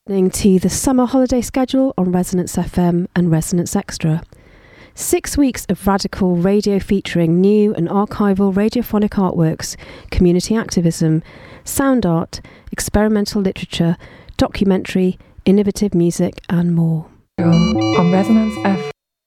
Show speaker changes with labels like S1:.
S1: Listening to the summer holiday schedule on Resonance FM and Resonance Extra. 6 weeks of radical radio featuring new and archival radiophonic artworks, community activism, sound art, experimental literature, documentary, innovative music and more.
S2: On Resonance FM.